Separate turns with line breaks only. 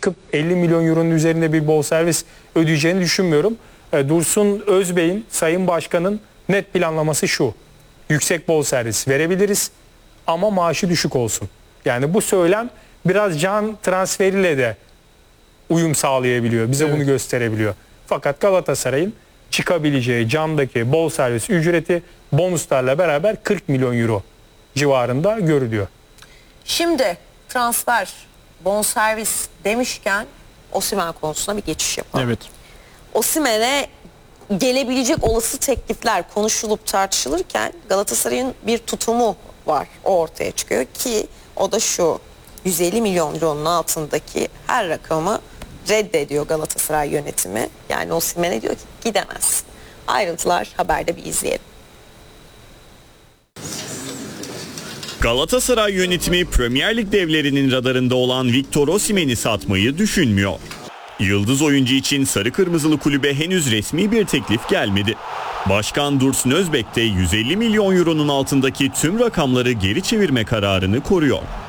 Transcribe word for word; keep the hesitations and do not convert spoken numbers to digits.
çıkıp elli milyon euronun üzerinde bir bonservis ödeyeceğini düşünmüyorum. Dursun Özbey'in, Sayın Başkan'ın net planlaması şu: yüksek bonservis verebiliriz ama maaşı düşük olsun. Yani bu söylem biraz can transferiyle de uyum sağlayabiliyor. Bize evet. bunu gösterebiliyor. Fakat Galatasaray'ın çıkabileceği candaki bonservis ücreti bonuslarla beraber kırk milyon euro civarında görülüyor.
Şimdi transfer, bonservis demişken Osimhen konusuna bir geçiş yapalım.
Evet.
Osimhen'e gelebilecek olası teklifler konuşulup tartışılırken Galatasaray'ın bir tutumu var. O ortaya çıkıyor ki o da şu: yüz elli milyon euronun altındaki her rakamı reddediyor Galatasaray yönetimi. Yani Osimhen'e diyor ki gidemez. Ayrıntılar haberde, bir izleyelim.
Galatasaray yönetimi Premier Lig devlerinin radarında olan Victor Osimhen'i satmayı düşünmüyor. Yıldız oyuncu için sarı kırmızılı kulübe henüz resmi bir teklif gelmedi. Başkan Dursun Özbek de yüz elli milyon euronun altındaki tüm rakamları geri çevirme kararını koruyor.